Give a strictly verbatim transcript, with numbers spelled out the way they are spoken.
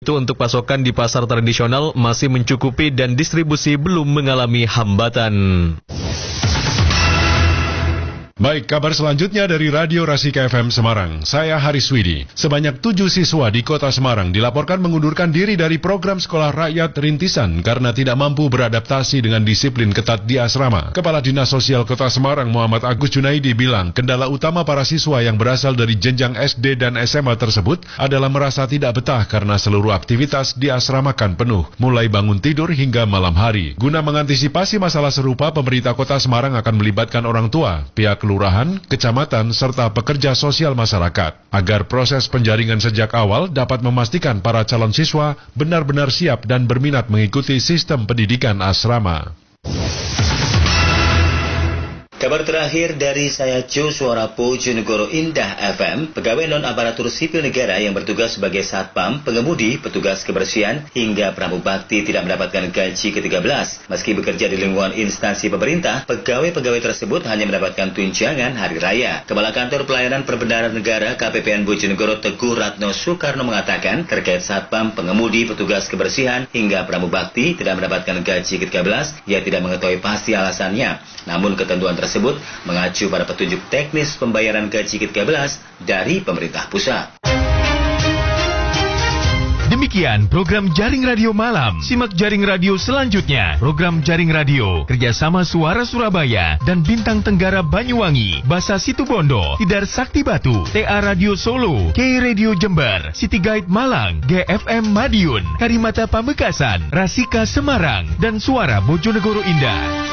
Itu untuk pasokan di pasar tradisional masih mencukupi dan distribusi belum mengalami hambatan. Baik, kabar selanjutnya dari Radio Rasika F M Semarang. Saya Haris Widi. Sebanyak tujuh siswa di kota Semarang dilaporkan mengundurkan diri dari program sekolah rakyat rintisan karena tidak mampu beradaptasi dengan disiplin ketat di asrama. Kepala Dinas Sosial Kota Semarang Muhammad Agus Junaidi bilang, kendala utama para siswa yang berasal dari jenjang S D dan S M A tersebut adalah merasa tidak betah karena seluruh aktivitas diasramakan penuh, mulai bangun tidur hingga malam hari. Guna mengantisipasi masalah serupa, pemerintah Kota Semarang akan melibatkan orang tua, pihak kelurahan, kecamatan, serta pekerja sosial masyarakat, agar proses penjaringan sejak awal dapat memastikan para calon siswa benar-benar siap dan berminat mengikuti sistem pendidikan asrama. Kabar terakhir dari saya Jo Suarapo Jonegoro Indah F M, pegawai non-aparatur sipil negara yang bertugas sebagai satpam, pengemudi, petugas kebersihan, hingga pramugari tidak mendapatkan gaji ke tiga belas. Meski bekerja di lingkungan instansi pemerintah, pegawai-pegawai tersebut hanya mendapatkan tunjangan hari raya. Kepala Kantor Pelayanan Perbendaharaan Negara K P P N Bojonegoro Teguh Ratno Soekarno mengatakan, terkait satpam, pengemudi, petugas kebersihan, hingga pramugari tidak mendapatkan gaji ke tiga belas, ia tidak mengetahui pasti alasannya. Namun ketentuan tersebut tersebut mengacu pada petunjuk teknis pembayaran gaji ke tiga belas dari pemerintah pusat. Demikian program Jaring Radio Malam. Simak Jaring Radio selanjutnya. Program Jaring Radio kerjasama Suara Surabaya dan Bintang Tenggara Banyuwangi, Basa Situbondo, Tidar Sakti Batu, T A Radio Solo, K Radio Jember, City Guide Malang, G F M Madiun, Karimata Pamekasan, Rasika Semarang, dan Suara Bojonegoro Indah.